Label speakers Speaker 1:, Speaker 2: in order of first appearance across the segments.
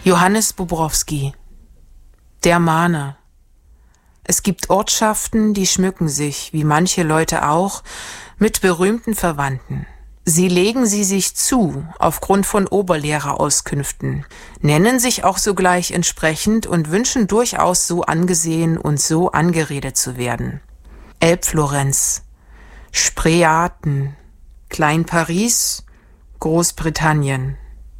Speaker 1: Johannes Bobrowski. Der Mahner. Es gibt Ortschaften, die schmücken sich, wie manche Leute auch, mit berühmten Verwandten. Sie legen sie sich zu, aufgrund von Oberlehrerauskünften, nennen sich auch sogleich entsprechend und wünschen durchaus so angesehen und so angeredet zu werden. Elbflorenz, Spreeaten, Klein-Paris, Großbritannien.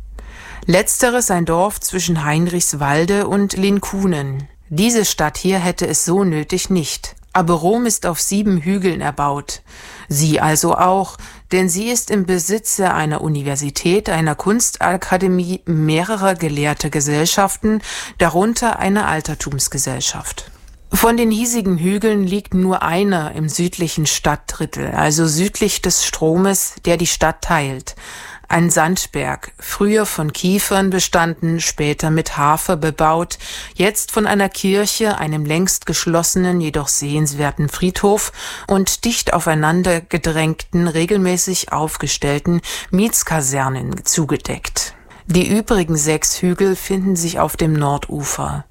Speaker 1: Letzteres ein Dorf zwischen Heinrichswalde und Linkunen. Diese Stadt hier hätte es so nötig nicht. Aber Rom ist auf 7 Hügeln erbaut. Sie also auch, denn sie ist im Besitze einer Universität, einer Kunstakademie, mehrerer gelehrter Gesellschaften, darunter einer Altertumsgesellschaft. Von den hiesigen Hügeln liegt nur einer im südlichen Stadtdrittel, also südlich des Stromes, der die Stadt teilt. Ein Sandberg, früher von Kiefern bestanden, später mit Hafer bebaut, jetzt von einer Kirche, einem längst geschlossenen, jedoch sehenswerten Friedhof und dicht aufeinander gedrängten, regelmäßig aufgestellten Mietskasernen zugedeckt. Die übrigen 6 Hügel finden sich auf dem Nordufer.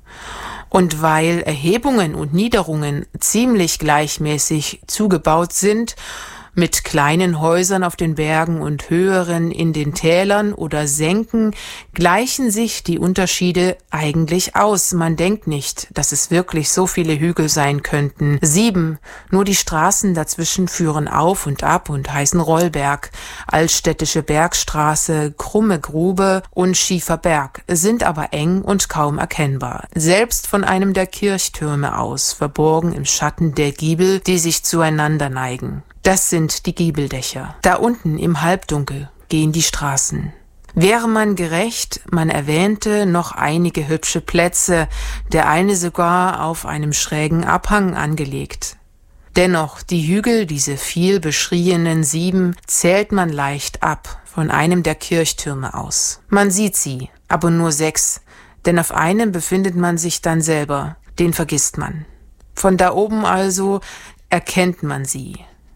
Speaker 1: Und weil Erhebungen und Niederungen ziemlich gleichmäßig zugebaut sind, mit kleinen Häusern auf den Bergen und höheren in den Tälern oder Senken, gleichen sich die Unterschiede eigentlich aus. Man denkt nicht, dass es wirklich so viele Hügel sein könnten. 7, nur die Straßen dazwischen führen auf und ab und heißen Rollberg, Altstädtische Bergstraße, Krumme Grube und Schiefer Berg, sind aber eng und kaum erkennbar. Selbst von einem der Kirchtürme aus, verborgen im Schatten der Giebel, die sich zueinander neigen. Das sind die Giebeldächer. Da unten im Halbdunkel gehen die Straßen. Wäre man gerecht, man erwähnte noch einige hübsche Plätze, der eine sogar auf einem schrägen Abhang angelegt. Dennoch, die Hügel, diese viel beschriebenen 7, zählt man leicht ab, von einem der Kirchtürme aus. Man sieht sie, aber nur 6, denn auf einem befindet man sich dann selber, den vergisst man. Von da oben also erkennt man sie.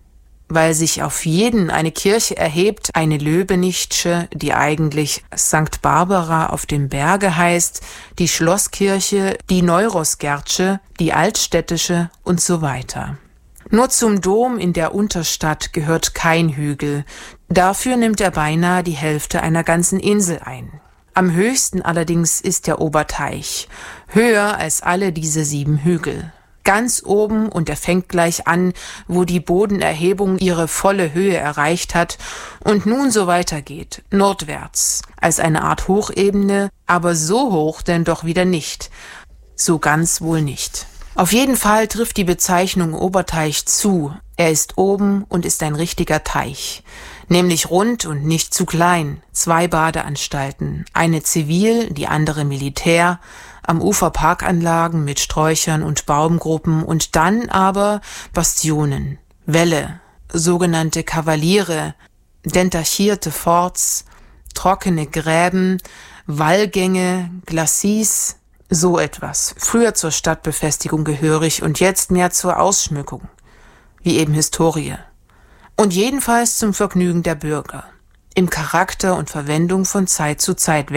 Speaker 1: Weil sich auf jeden eine Kirche erhebt, eine Löbenichtsche, die eigentlich St. Barbara auf dem Berge heißt, die Schlosskirche, die Neurosgertsche, die Altstädtische und so weiter. Nur zum Dom in der Unterstadt gehört kein Hügel, dafür nimmt er beinahe die Hälfte einer ganzen Insel ein. Am höchsten allerdings ist der Oberteich, höher als alle diese 7 Hügel. Ganz oben, und er fängt gleich an, wo die Bodenerhebung ihre volle Höhe erreicht hat und nun so weitergeht, nordwärts, als eine Art Hochebene, aber so hoch denn doch wieder nicht, so ganz wohl nicht. Auf jeden Fall trifft die Bezeichnung Oberteich zu, er ist oben und ist ein richtiger Teich, nämlich rund und nicht zu klein, 2 Badeanstalten, eine zivil, die andere militär, am Ufer Parkanlagen mit Sträuchern und Baumgruppen und dann aber Bastionen, Wälle, sogenannte Kavaliere, dentachierte Forts, trockene Gräben, Wallgänge, Glacis, so etwas. Früher zur Stadtbefestigung gehörig und jetzt mehr zur Ausschmückung, wie eben Historie. Und jedenfalls zum Vergnügen der Bürger, im Charakter und Verwendung von Zeit zu Zeit